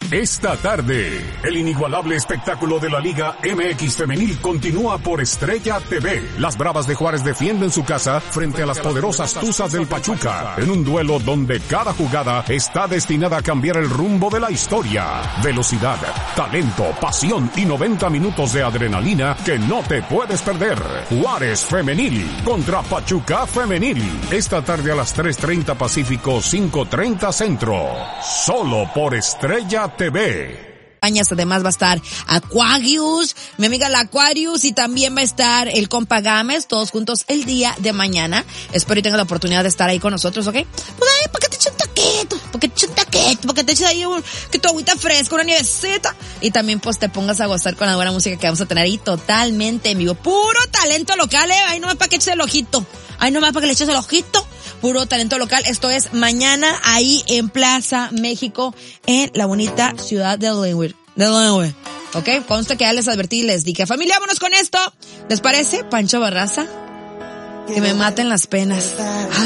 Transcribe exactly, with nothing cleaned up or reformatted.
Esta tarde, el inigualable espectáculo de la Liga M X Femenil continúa por Estrella T V. Las Bravas de Juárez defienden su casa frente a las poderosas Tuzas del Pachuca, en un duelo donde cada jugada está destinada a cambiar el rumbo de la historia. Velocidad, talento, pasión y noventa minutos de adrenalina que no te puedes perder. Juárez Femenil contra Pachuca Femenil. Esta tarde a las tres treinta Pacífico, cinco treinta Centro. Solo por Estrella T V. Además va a estar Aquarius, mi amiga la Aquarius, y también va a estar el compa Gámez, todos juntos el día de mañana. Espero y tenga la oportunidad de estar ahí con nosotros, ¿ok? Pues ahí, para que te eches un taquito, para que te eches un taquito, para que te eches ahí un, que tu agüita fresca, una nievecita, y también pues te pongas a gozar con la buena música que vamos a tener ahí totalmente en vivo. Puro talento local, eh, ahí nomás para que eches el ojito, ahí nomás para que le eches el ojito. Puro talento local. Esto es mañana ahí en Plaza México, en la bonita ciudad de Delaware. Delaware. Ok, consta que ya les advertí y les dije, familia, vámonos con esto. ¿Les parece? Pancho Barraza. Que me maten las penas. Ay.